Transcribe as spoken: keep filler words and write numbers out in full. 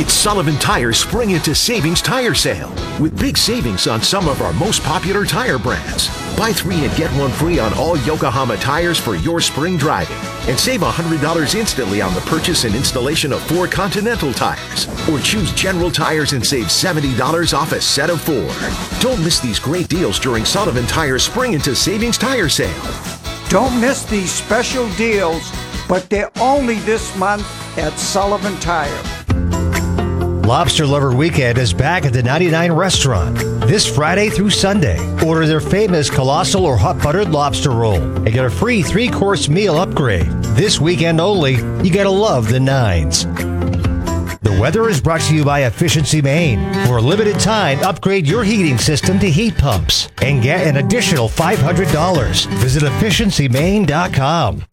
It's Sullivan Tire's Spring Into Savings Tire Sale with big savings on some of our most popular tire brands. Buy three and get one free on all Yokohama tires for your spring driving and save one hundred dollars instantly on the purchase and installation of four Continental tires. Or choose General Tires and save seventy dollars off a set of four. Don't miss these great deals during Sullivan Tire's Spring Into Savings Tire Sale. Don't miss these special deals, but they're only this month at Sullivan Tire. Lobster Lover Weekend is back at the ninety-nine Restaurant this Friday through Sunday. Order their famous colossal or hot buttered lobster roll and get a free three-course meal upgrade. This weekend only, you gotta love the nines. The weather is brought to you by Efficiency Maine. For a limited time, upgrade your heating system to heat pumps and get an additional five hundred dollars. Visit efficiency maine dot com.